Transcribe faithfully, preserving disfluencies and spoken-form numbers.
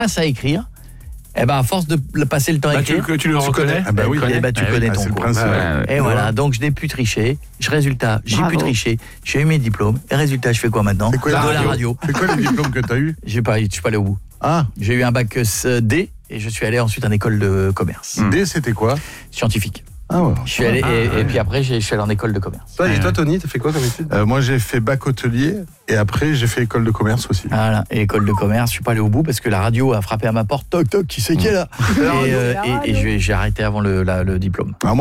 à écrire. Eh ben, à force de passer le temps à bah, écrire... Tu, tu le reconnais. Ah bah oui, eh ben, tu ah connais oui, ton c'est le cours. principe. Ouais, et ouais. Voilà, donc je n'ai plus triché. Résultat, j'ai Bravo. pu tricher. J'ai eu mes diplômes. Et résultat, je fais quoi maintenant? C'est quoi, De la la radio, radio. C'est quoi les diplômes que t'as eu? J'ai pas, je suis pas allé au bout. Ah, J'ai eu un bac D et je suis allé ensuite en école de commerce. D, c'était quoi? Scientifique. Ah ouais. Je suis allé, et, et puis après, j'ai- je suis allé en école de commerce. Toi, et toi, Tony, t'as fait quoi comme étude? Euh, moi, j'ai fait bac hôtelier et après, j'ai fait école de commerce aussi. Voilà, et école de commerce, je suis pas allé au bout parce que la radio a frappé à ma porte. Toc, toc, qui c'est qui est là? Et, euh, et- et j'ai j'ai arrêté avant le, la- le diplôme. Alors,